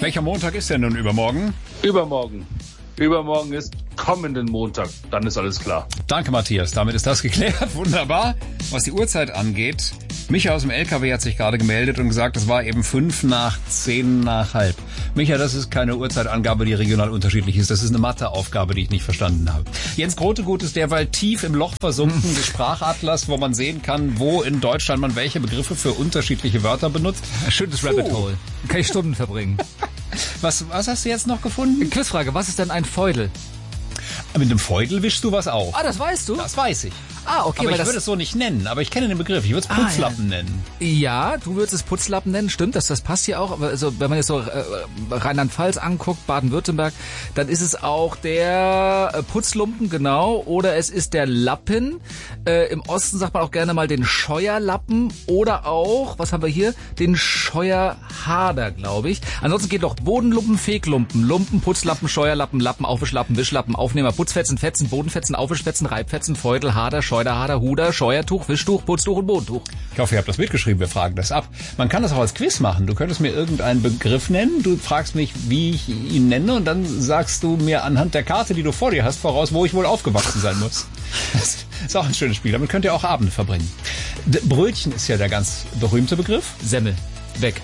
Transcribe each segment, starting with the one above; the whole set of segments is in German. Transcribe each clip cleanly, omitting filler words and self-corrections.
Welcher Montag ist denn nun übermorgen? Übermorgen. Übermorgen ist kommenden Montag. Dann ist alles klar. Danke, Matthias. Damit ist das geklärt. Wunderbar. Was die Uhrzeit angeht, Micha aus dem LKW hat sich gerade gemeldet und gesagt, es war eben 5 nach 10 nach halb. Micha, das ist keine Uhrzeitangabe, die regional unterschiedlich ist. Das ist eine Matheaufgabe, die ich nicht verstanden habe. Jens Grotegut ist derweil tief im Loch versunken des Sprachatlas, wo man sehen kann, wo in Deutschland man welche Begriffe für unterschiedliche Wörter benutzt. Schönes Rabbit Hole. Kann ich Stunden verbringen. Was hast du jetzt noch gefunden? Quizfrage, was ist denn ein Feudel? Mit einem Feudel wischst du was auf. Ah, das weißt du? Das weiß ich. Ah, okay. Aber weil ich würde es so nicht nennen. Aber ich kenne den Begriff. Ich würde es Putzlappen nennen. Ja, du würdest es Putzlappen nennen. Stimmt, das passt hier auch. Also, wenn man jetzt so Rheinland-Pfalz anguckt, Baden-Württemberg, dann ist es auch der Putzlumpen, genau. Oder es ist der Lappen. Im Osten sagt man auch gerne mal den Scheuerlappen. Oder auch, was haben wir hier? Den Scheuerhader, glaube ich. Ansonsten geht noch Bodenlumpen, Feglumpen, Lumpen, Putzlappen, Scheuerlappen, Lappen, Aufwischlappen, Wischlappen, Aufnehmer, Putzfetzen, Fetzen, Bodenfetzen, Aufwischfetzen, Reibfetzen, Feudel, Hader, Scheuderhader, Huder, Scheuertuch, Wischtuch, Putztuch und Bodentuch. Ich hoffe, ihr habt das mitgeschrieben, wir fragen das ab. Man kann das auch als Quiz machen. Du könntest mir irgendeinen Begriff nennen, du fragst mich, wie ich ihn nenne und dann sagst du mir anhand der Karte, die du vor dir hast, voraus, wo ich wohl aufgewachsen sein muss. Das ist auch ein schönes Spiel, damit könnt ihr auch Abende verbringen. Brötchen ist ja der ganz berühmte Begriff. Semmel. Weg.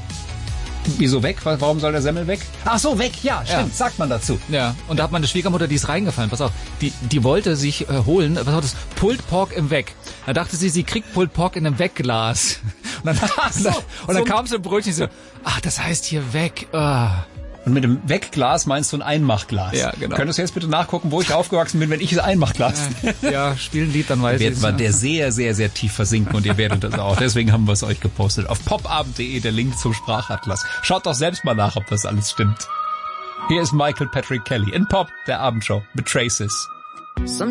Wieso weg? Warum soll der Semmel weg? Ach so, weg, ja, stimmt, Ja. sagt man dazu. Ja, und da hat meine Schwiegermutter, die ist reingefallen, pass auf, die wollte sich holen, was war das? Pulled Pork im Weg. Da dachte sie kriegt Pulled Pork in einem Wegglas. Und dann kam so ein Brötchen so, ach, das heißt hier weg. Und mit dem Wegglas meinst du ein Einmachglas. Ja, genau. Könntest du jetzt bitte nachgucken, wo ich aufgewachsen bin, wenn ich das Einmachglas Ja, spiel ein Lied, dann weiß ich werden wir der sehr, sehr, sehr tief versinken und ihr werdet das auch. Deswegen haben wir es euch gepostet. Auf popabend.de der Link zum Sprachatlas. Schaut doch selbst mal nach, ob das alles stimmt. Hier ist Michael Patrick Kelly in Pop, der Abendshow mit Traces.